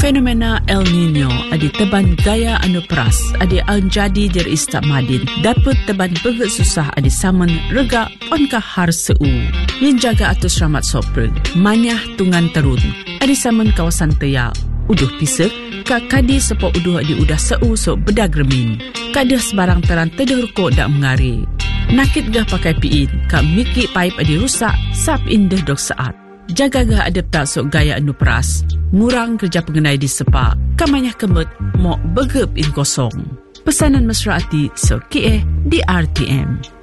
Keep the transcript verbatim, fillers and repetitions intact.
Fenomena El Nino adi teban gaya anu peras adi anjadi dari istak madin dapat teban begak susah adi saman rega onkah har seu. Yang jaga atus ramat sopreg manyah tungan terun adi saman kawasan teyak uduh pisek ka kadi sepo uduh adi udah seu so bedag remin. Kadah sebarang teran teduh ko dak mengari. Nakit gah pakai piin ka miki pipe adi rusak sap indah dok saat. Jaga gah adep tak sok gaya anu peras. Ngurang kerja pengenai di sepak. Kamanyah kemut mok begep in kosong. Pesanan mesra hati sok kie di R T M.